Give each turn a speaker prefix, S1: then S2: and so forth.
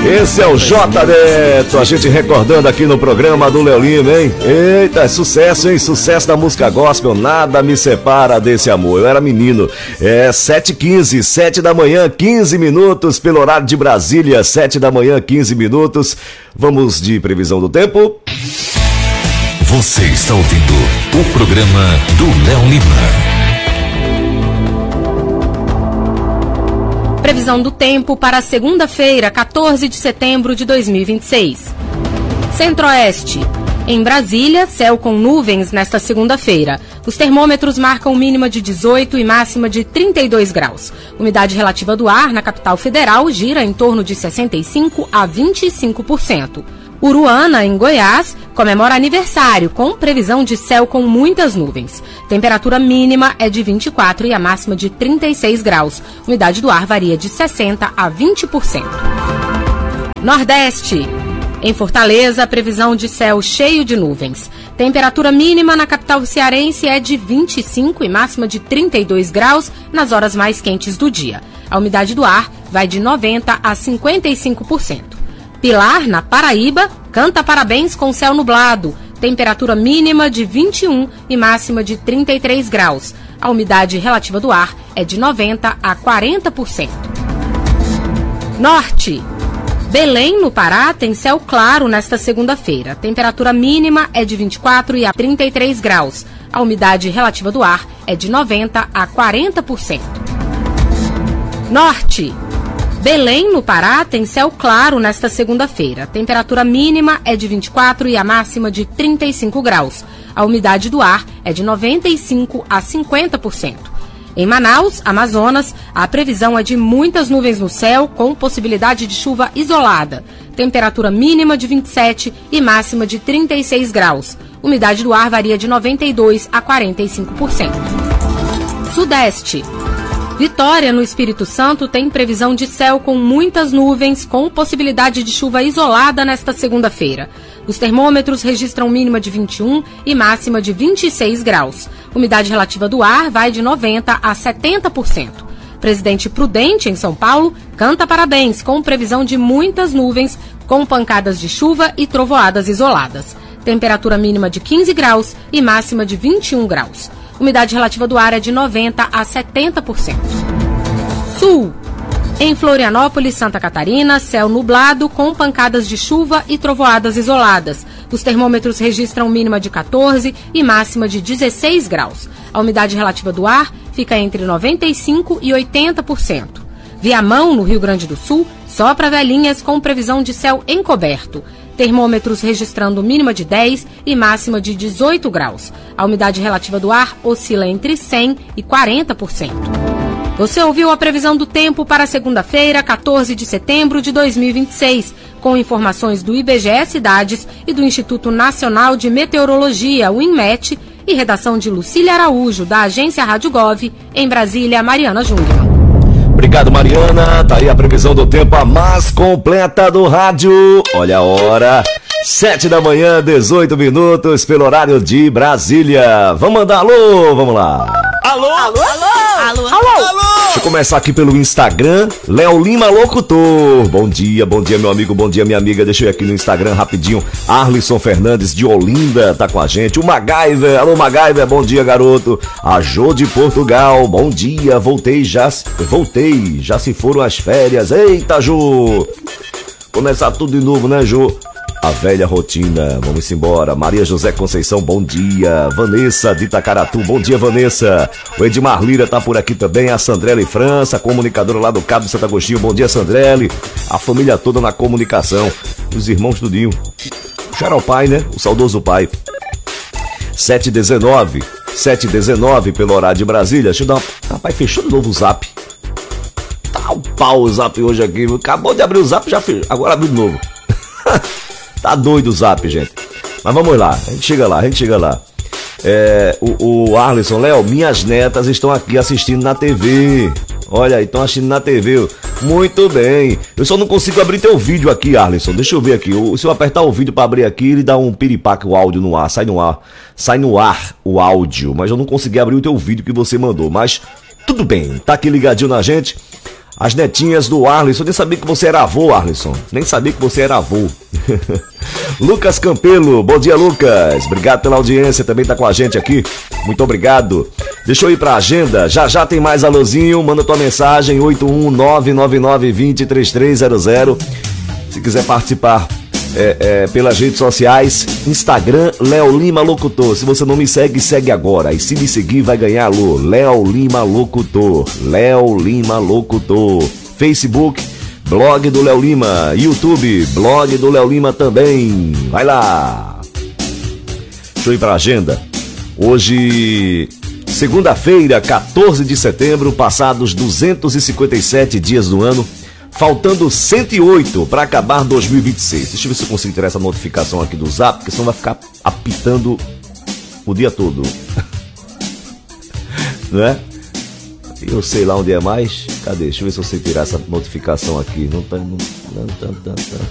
S1: Esse é o J Neto, a gente recordando aqui no programa do Léo Lima, hein? Eita, é sucesso, hein? Sucesso da música gospel, nada me separa desse amor. Eu era menino. 7h15, 7 da manhã, 15 minutos, pelo horário de Brasília, 7 da manhã, 15 minutos. Vamos de previsão do tempo.
S2: Você está ouvindo o programa do Léo Lima.
S3: Previsão do tempo para segunda-feira, 14 de setembro de 2026. Centro-Oeste. Em Brasília, céu com nuvens nesta segunda-feira. Os termômetros marcam mínima de 18 e máxima de 32 graus. Umidade relativa do ar na capital federal gira em torno de 65% a 25%. Uruana, em Goiás, comemora aniversário com previsão de céu com muitas nuvens. Temperatura mínima é de 24 e a máxima de 36 graus. Umidade do ar varia de 60% a 20%. Nordeste. Em Fortaleza, previsão de céu cheio de nuvens. Temperatura mínima na capital cearense é de 25 e máxima de 32 graus nas horas mais quentes do dia. A umidade do ar vai de 90% a 55%. Pilar, na Paraíba, canta parabéns com céu nublado. Temperatura mínima de 21 e máxima de 33 graus. A umidade relativa do ar é de 90% a 40%. Norte. Belém, no Pará, tem céu claro nesta segunda-feira. Temperatura mínima é de 24 e a 33 graus. A umidade relativa do ar é de 90% a 40%. Norte. Belém, no Pará, tem céu claro nesta segunda-feira. Temperatura mínima é de 24 e a máxima de 35 graus. A umidade do ar é de 95% a 50%. Em Manaus, Amazonas, a previsão é de muitas nuvens no céu, com possibilidade de chuva isolada. Temperatura mínima de 27 e máxima de 36 graus. Umidade do ar varia de 92% a 45%. Sudeste. Vitória, no Espírito Santo, tem previsão de céu com muitas nuvens, com possibilidade de chuva isolada nesta segunda-feira. Os termômetros registram mínima de 21 e máxima de 26 graus. Umidade relativa do ar vai de 90% a 70%. Presidente Prudente, em São Paulo, canta parabéns com previsão de muitas nuvens, com pancadas de chuva e trovoadas isoladas. Temperatura mínima de 15 graus e máxima de 21 graus. Umidade relativa do ar é de 90% a 70%. Sul. Em Florianópolis, Santa Catarina, céu nublado com pancadas de chuva e trovoadas isoladas. Os termômetros registram mínima de 14 e máxima de 16 graus. A umidade relativa do ar fica entre 95% e 80%. Viamão, no Rio Grande do Sul, sopra velhinhas com previsão de céu encoberto. Termômetros registrando mínima de 10 e máxima de 18 graus. A umidade relativa do ar oscila entre 100% e 40%. Você ouviu a previsão do tempo para segunda-feira, 14 de setembro de 2026, com informações do IBGE Cidades e do Instituto Nacional de Meteorologia, o INMET, e redação de Lucília Araújo, da agência Rádio Gov, em Brasília, Mariana Júnior.
S1: Obrigado, Mariana. Tá aí a previsão do tempo, a mais completa do rádio. Olha a hora, 7 da manhã, 18 minutos, pelo horário de Brasília. Vamos mandar alô, vamos lá.
S4: Alô? Alô?
S3: Alô?
S4: Alô?
S1: Deixa eu começar aqui pelo Instagram, Léo Lima Locutor. Bom dia, meu amigo, bom dia, minha amiga. Deixa eu ir aqui no Instagram rapidinho. Arlisson Fernandes de Olinda tá com a gente. O MacGyver, alô MacGyver, bom dia, garoto. A Jô de Portugal, bom dia. Voltei, já se foram as férias. Eita, Jô. Começar tudo de novo, né, Jô? A velha rotina, vamos embora. Maria José Conceição, bom dia. Vanessa de Itacaratu, bom dia, Vanessa. O Edmar Lira tá por aqui também. A Sandrelli França, comunicadora lá do Cabo de Santo Agostinho, bom dia, Sandrelli. A família toda na comunicação. Os irmãos tudinho. O Xaropai, né? O saudoso pai. 7h19 pelo horário de Brasília. Deixa eu dar uma... Rapaz, fechou de novo o Zap. Tá o pau o Zap hoje aqui. Acabou de abrir o Zap, já fechou. Agora abriu de novo. Tá doido o Zap, gente. Mas vamos lá, a gente chega lá. O Arlisson, Léo, minhas netas estão aqui assistindo na TV. Olha aí, estão assistindo na TV. Muito bem. Eu só não consigo abrir teu vídeo aqui, Arlisson. Deixa eu ver aqui. Se eu apertar o vídeo pra abrir aqui, ele dá um piripaque, o áudio no ar. Sai no ar o áudio. Mas eu não consegui abrir o teu vídeo que você mandou. Mas tudo bem, tá aqui ligadinho na gente. As netinhas do Arlisson. Nem sabia que você era avô, Arlisson. Nem sabia que você era avô. Lucas Campelo. Bom dia, Lucas. Obrigado pela audiência. Também tá com a gente aqui. Muito obrigado. Deixa eu ir pra agenda. Já tem mais alôzinho. Manda tua mensagem. 81999203300. Se quiser participar pelas redes sociais, Instagram, Léo Lima Locutor. Se você não me segue, segue agora. E se me seguir, vai ganhar alô. Léo Lima Locutor. Léo Lima Locutor. Facebook, blog do Léo Lima. YouTube, blog do Léo Lima também. Vai lá. Deixa eu ir pra agenda. Hoje, segunda-feira, 14 de setembro, passados 257 dias do ano. Faltando 108 para acabar 2026. Deixa eu ver se eu consigo tirar essa notificação aqui do Zap, porque senão vai ficar apitando o dia todo. Não é? Eu sei lá onde é mais. Cadê? Deixa eu ver se eu sei tirar essa notificação aqui. Não tá.